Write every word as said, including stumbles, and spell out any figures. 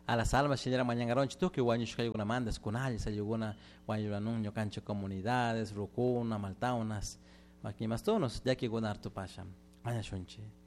a las almas señora mañana ronchi tú que guaños que hay una mandas con alguien se llegó una guaño anuncio cancho comunidades rucuna maltaunas aquí más tonos ya que gonar tu pasha mañana shunchi